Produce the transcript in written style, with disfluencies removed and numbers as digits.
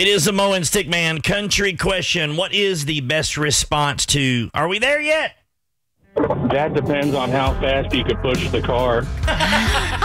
It is the Mo and Stickman country question. What is the best response to, are we there yet? That depends on how fast you could push the car.